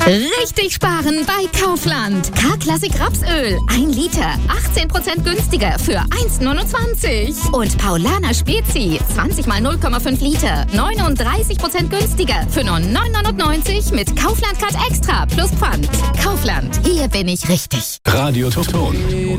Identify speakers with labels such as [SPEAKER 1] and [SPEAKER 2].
[SPEAKER 1] Richtig sparen bei Kaufland. K-Klassik Rapsöl, 1 Liter, 18% günstiger für 1,29. Und Paulaner Spezi, 20 mal 0,5 Liter, 39% günstiger für nur 9,99 mit Kaufland Card Extra plus Pfand. Kaufland, hier bin ich richtig.
[SPEAKER 2] Radio Toton.